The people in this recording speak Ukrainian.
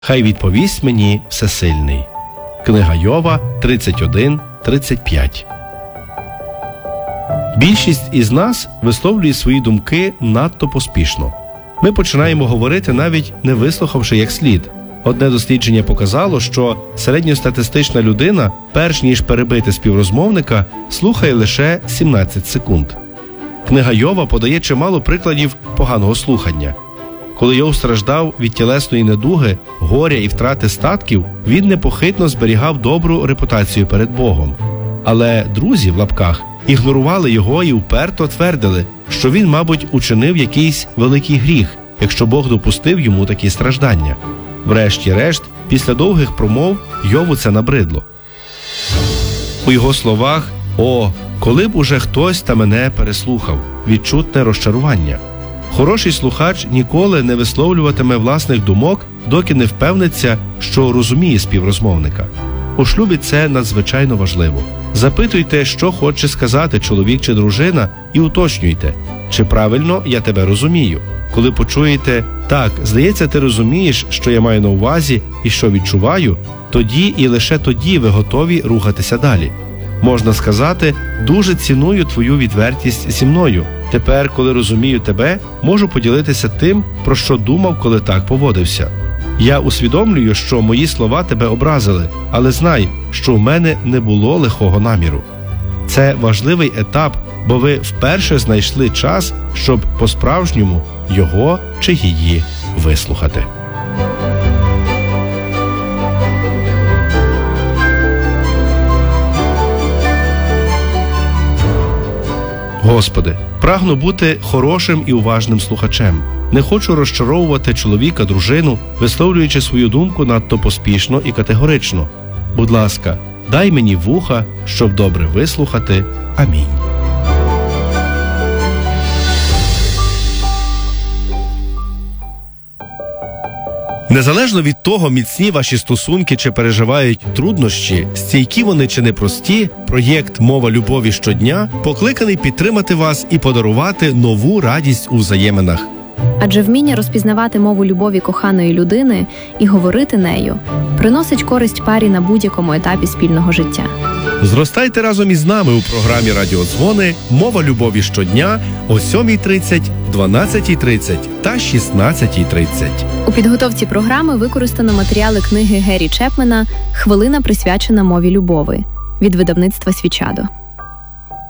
хай відповість мені Всесильний. Книга Йова 31:35. Більшість із нас висловлює свої думки надто поспішно. Ми починаємо говорити, навіть не вислухавши як слід. Одне дослідження показало, що середньостатистична людина, перш ніж перебити співрозмовника, слухає лише 17 секунд. Книга Йова подає чимало прикладів поганого слухання. Коли Йов страждав від тілесної недуги, горя і втрати статків, він непохитно зберігав добру репутацію перед Богом. Але друзі, в лапках, ігнорували його і вперто твердили, що він, мабуть, учинив якийсь великий гріх, якщо Бог допустив йому такі страждання. Врешті-решт, після довгих промов, Йову це набридло. У його словах «О, коли б уже хтось та мене переслухав» відчутне розчарування. Хороший слухач ніколи не висловлюватиме власних думок, доки не впевниться, що розуміє співрозмовника. У шлюбі це надзвичайно важливо. Запитуйте, що хоче сказати чоловік чи дружина, і уточнюйте, чи правильно я тебе розумію. Коли почуєте «Так, здається, ти розумієш, що я маю на увазі і що відчуваю», тоді і лише тоді ви готові рухатися далі. Можна сказати «Дуже ціную твою відвертість зі мною. Тепер, коли розумію тебе, можу поділитися тим, про що думав, коли так поводився. Я усвідомлюю, що мої слова тебе образили, але знай, що в мене не було лихого наміру». Це важливий етап, бо ви вперше знайшли час, щоб по-справжньому його чи її вислухати. Господи, прагну бути хорошим і уважним слухачем. Не хочу розчаровувати чоловіка, дружину, висловлюючи свою думку надто поспішно і категорично. Будь ласка, дай мені вуха, щоб добре вислухати. Амінь. Незалежно від того, міцні ваші стосунки чи переживають труднощі, стійкі вони чи непрості, проєкт «Мова любові щодня» покликаний підтримати вас і подарувати нову радість у взаєминах. Адже вміння розпізнавати мову любові коханої людини і говорити нею приносить користь парі на будь-якому етапі спільного життя. Зростайте разом із нами у програмі «Радіодзвони» «Мова любові щодня» о 7:30, 12:30 та 16:30. У підготовці програми використано матеріали книги Гері Чепмена «Хвилина, присвячена мові любові» від видавництва «Свічадо».